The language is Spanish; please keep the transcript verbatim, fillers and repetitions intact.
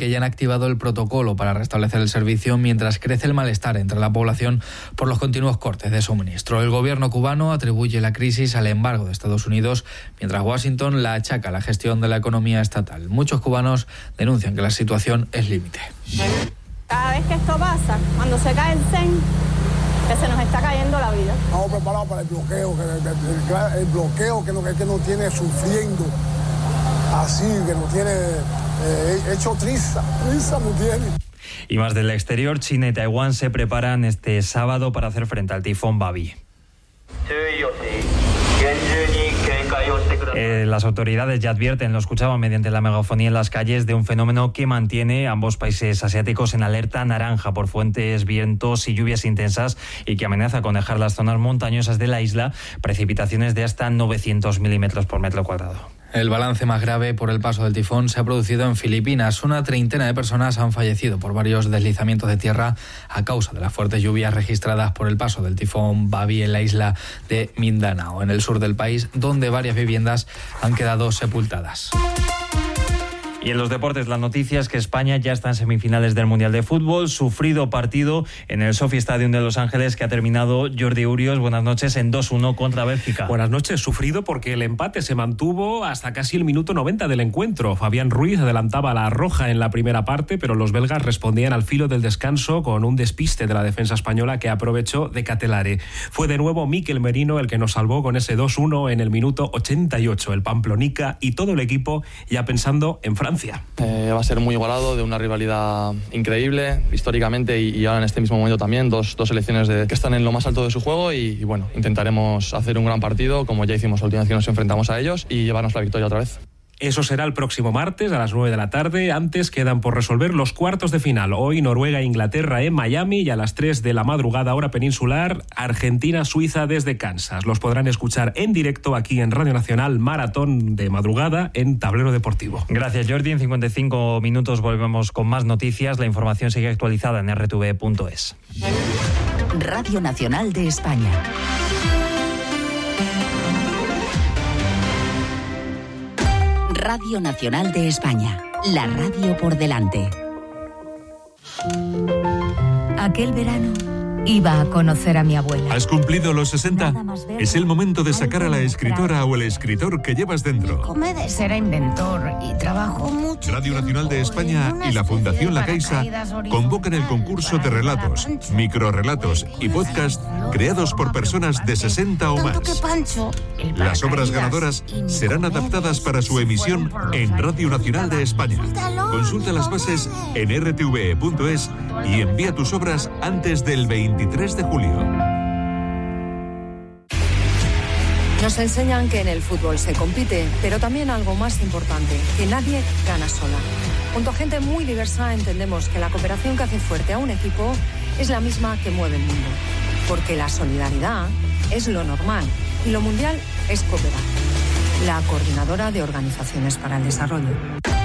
que ya han activado el protocolo para restablecer el servicio mientras crece el malestar entre la población por los continuos cortes de suministro. El gobierno cubano atribuye la crisis al embargo de Estados Unidos, mientras Washington la achaca a la gestión de la economía estatal. Muchos cubanos denuncian que la situación es límite. Cada vez que esto pasa, cuando se cae el zen, que se nos está cayendo la vida. Estamos preparados para el bloqueo, que el, el, el bloqueo que nos, que nos tiene sufriendo, así, que nos tiene eh, hecho triza, triza nos tiene. Y más del exterior, China y Taiwán se preparan este sábado para hacer frente al tifón Babi. Eh, las autoridades ya advierten, lo escuchaban mediante la megafonía en las calles, de un fenómeno que mantiene ambos países asiáticos en alerta naranja por fuertes vientos y lluvias intensas y que amenaza con dejar las zonas montañosas de la isla precipitaciones de hasta novecientos milímetros por metro cuadrado. El balance más grave por el paso del tifón se ha producido en Filipinas. Una treintena de personas han fallecido por varios deslizamientos de tierra a causa de las fuertes lluvias registradas por el paso del tifón Babi en la isla de Mindanao, en el sur del país, donde varias viviendas han quedado sepultadas. Y en los deportes, la noticia es que España ya está en semifinales del Mundial de Fútbol. Sufrido partido en el Sophie Stadium de Los Ángeles que ha terminado, Jordi Urios, buenas noches, en dos uno contra Bélgica. Buenas noches, sufrido porque el empate se mantuvo hasta casi el minuto noventa del encuentro. Fabián Ruiz adelantaba la roja en la primera parte, pero los belgas respondían al filo del descanso con un despiste de la defensa española que aprovechó de Catelare. Fue de nuevo Mikel Merino el que nos salvó con ese dos uno en el minuto ochenta y ocho. El Pamplonica y todo el equipo ya pensando en Francia. Eh, va a ser muy igualado, de una rivalidad increíble históricamente y, y ahora en este mismo momento también, dos, dos selecciones de, que están en lo más alto de su juego y, y bueno, intentaremos hacer un gran partido como ya hicimos la última vez que nos enfrentamos a ellos y llevarnos la victoria otra vez. Eso será el próximo martes a las nueve de la tarde. Antes quedan por resolver los cuartos de final. Hoy Noruega e Inglaterra en Miami y a las tres de la madrugada hora peninsular Argentina-Suiza desde Kansas. Los podrán escuchar en directo aquí en Radio Nacional, maratón de madrugada en Tablero Deportivo. Gracias, Jordi. En cincuenta y cinco minutos volvemos con más noticias. La información sigue actualizada en erre te ve punto es. Radio Nacional de España. Radio Nacional de España, la radio por delante. Aquel verano iba a conocer a mi abuela. ¿Has cumplido los sesenta? Es el momento de sacar a la escritora o el escritor que llevas dentro. Comedes era inventor y trabajó mucho. Radio Nacional de España y la Fundación La Caixa convocan el concurso de relatos, microrrelatos y podcast creados por personas de sesenta o más. Las obras ganadoras serán adaptadas para su emisión en Radio Nacional de España. Consulta las bases en erre te ve punto es y envía tus obras antes del veintitrés de julio. Nos enseñan que en el fútbol se compite, pero también algo más importante, que nadie gana sola. Junto a gente muy diversa entendemos que la cooperación que hace fuerte a un equipo es la misma que mueve el mundo. Porque la solidaridad es lo normal y lo mundial es cooperar. La Coordinadora de Organizaciones para el Desarrollo.